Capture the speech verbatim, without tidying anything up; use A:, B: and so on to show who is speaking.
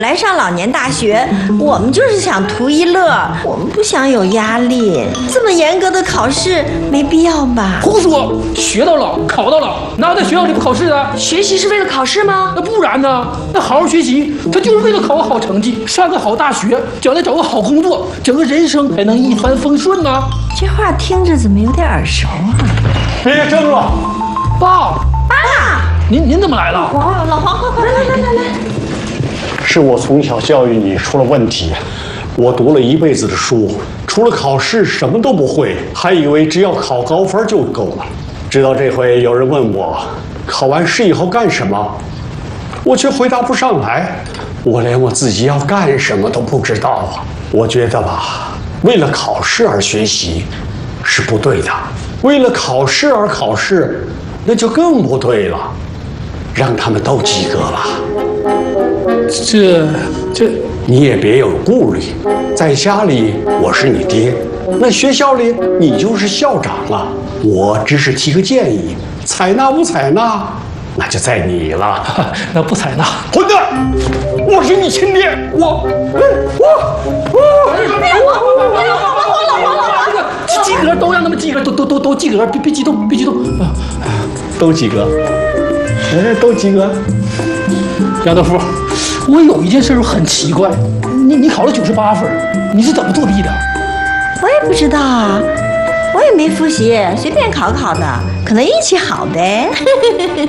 A: 来上老年大学，我们就是想图一乐，我们不想有压力。这么严格的考试，没必要吧？
B: 胡说！学到老，考到老，哪有在学校里不考试的？
C: 学习是为了考试吗？
B: 那不然呢？那好好学习，他就是为了考个好成绩，上个好大学，将来找个好工作，整个人生才能一帆风顺呢。
A: 这话听着怎么有点耳熟啊？
D: 别争了，
B: 爸，
A: 爸，
B: 您您怎么来了？
A: 黄，老黄，快快来来来来！
D: 是我从小教育你出了问题。我读了一辈子的书，除了考试什么都不会，还以为只要考高分就够了。直到这回有人问我，考完试以后干什么，我却回答不上来。我连我自己要干什么都不知道啊！我觉得吧，为了考试而学习是不对的，为了考试而考试，那就更不对了。让他们都及格吧。
B: 这这，
D: 你也别有顾虑，在家里我是你爹，那学校里你就是校长了。我只是提个建议，采纳不采纳，那就在你了。
B: 那不采纳，
D: 混蛋！我是你亲爹，我我我
B: 我这个及格都让他们及格，都都都都及格，别别激动，别激动啊！
D: 都及格，哎，都及格。
B: 杨德福，我有一件事很奇怪，你你考了九十八分，你是怎么作弊的？
A: 我也不知道啊，我也没复习，随便考考的，可能运气好呗。